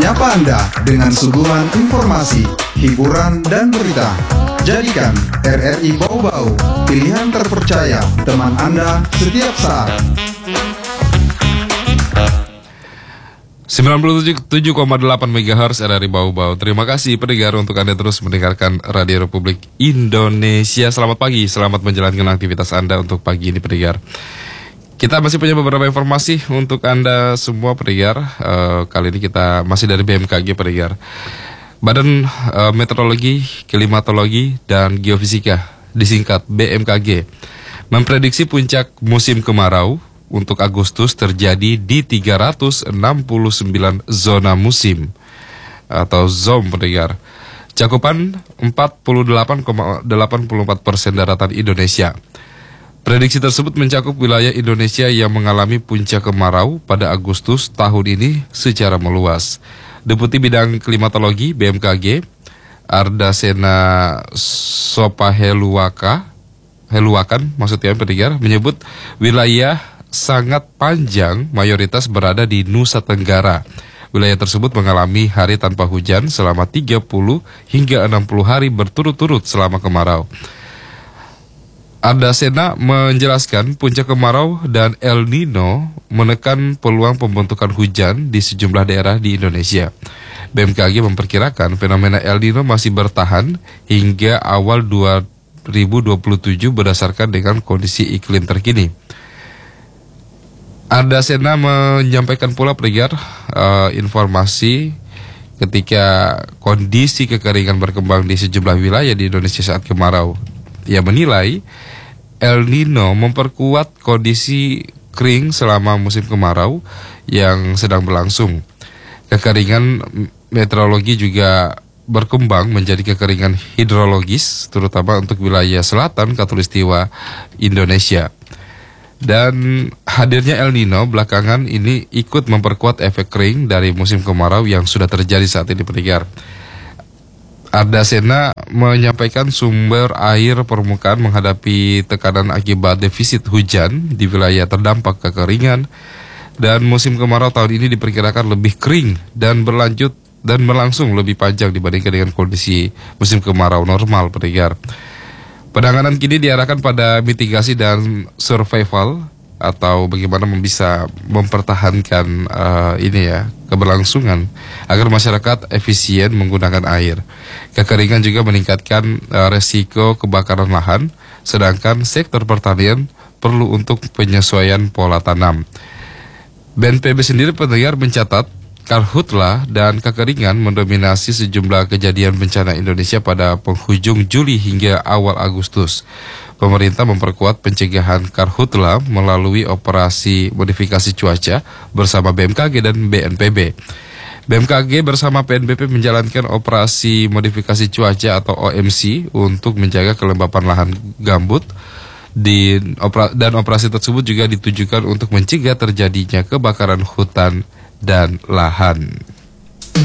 menyapa Anda dengan suguhan informasi, hiburan, dan berita. Jadikan RRI Bau-Bau pilihan terpercaya teman Anda setiap saat. 97,8 MHz RRI Bau-Bau. Terima kasih pendengar untuk Anda terus mendengarkan Radio Republik Indonesia. Selamat pagi, selamat menjalankan aktivitas Anda untuk pagi ini pendengar. Kita masih punya beberapa informasi untuk Anda semua pendengar. Kali ini kita masih dari BMKG pendengar. Badan Meteorologi, Klimatologi, dan Geofisika, disingkat BMKG, memprediksi puncak musim kemarau untuk Agustus terjadi di 369 zona musim atau ZOM pendengar. Cakupan 48,84% daratan Indonesia. Prediksi tersebut mencakup wilayah Indonesia yang mengalami puncak kemarau pada Agustus tahun ini secara meluas. Deputi Bidang Klimatologi BMKG, Ardasena Sopaheluakan maksudnya pendengar, menyebut wilayah sangat panjang mayoritas berada di Nusa Tenggara. Wilayah tersebut mengalami hari tanpa hujan selama 30 hingga 60 hari berturut-turut selama kemarau. Ardasena menjelaskan puncak kemarau dan El Nino menekan peluang pembentukan hujan di sejumlah daerah di Indonesia. BMKG memperkirakan fenomena El Nino masih bertahan hingga awal 2027 berdasarkan dengan kondisi iklim terkini. Ardasena menyampaikan pula pendengar informasi ketika kondisi kekeringan berkembang di sejumlah wilayah di Indonesia saat kemarau. Ia menilai El Nino memperkuat kondisi kering selama musim kemarau yang sedang berlangsung. Kekeringan meteorologi juga berkembang menjadi kekeringan hidrologis, terutama untuk wilayah selatan Khatulistiwa Indonesia. Dan hadirnya El Nino belakangan ini ikut memperkuat efek kering dari musim kemarau yang sudah terjadi saat ini pendengar. Ardasena menyampaikan sumber air permukaan menghadapi tekanan akibat defisit hujan di wilayah terdampak kekeringan, dan musim kemarau tahun ini diperkirakan lebih kering dan berlanjut dan berlangsung lebih panjang dibandingkan dengan kondisi musim kemarau normal pendengar. Penanganan kini diarahkan pada mitigasi dan survival atau bagaimana bisa mempertahankan keberlangsungan agar masyarakat efisien menggunakan air. Kekeringan juga meningkatkan resiko kebakaran lahan, sedangkan sektor pertanian perlu untuk penyesuaian pola tanam. BNPB sendiri pendengar mencatat karhutlah dan kekeringan mendominasi sejumlah kejadian bencana Indonesia pada penghujung Juli hingga awal Agustus. Pemerintah memperkuat pencegahan karhutlah melalui operasi modifikasi cuaca bersama BMKG dan BNPB. BMKG bersama PNBP menjalankan operasi modifikasi cuaca atau OMC untuk menjaga kelembapan lahan gambut. Dan operasi tersebut juga ditujukan untuk mencegah terjadinya kebakaran hutan dan lahan.